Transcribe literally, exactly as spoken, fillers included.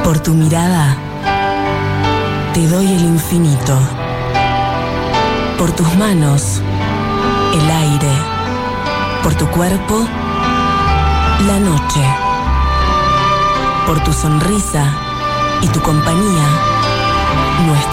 Por tu mirada, te doy el infinito. Por tus manos, el aire. Por tu cuerpo, la noche. Por tu sonrisa y tu compañía, nuestra